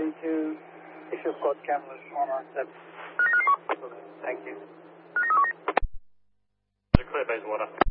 Heading to Issue Squad Cameras, 197. Thank you. Clear base water.